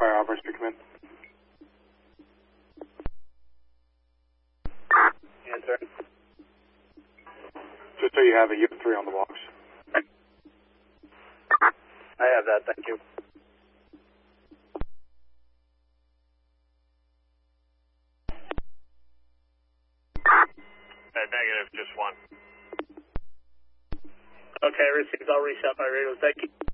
fire operator to come in. Answer. Just so you have it, you have 3 on the box. I have that, thank you. Negative, just 1. Okay, received. I'll reset my radio. Thank you.